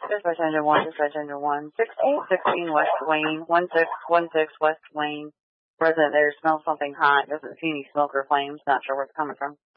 Dispatch engine 1, dispatch engine 1, 1616 West Wayne, 1616 West Wayne. Resident there smells something hot, doesn't see any smoke or flames, not sure where it's coming from.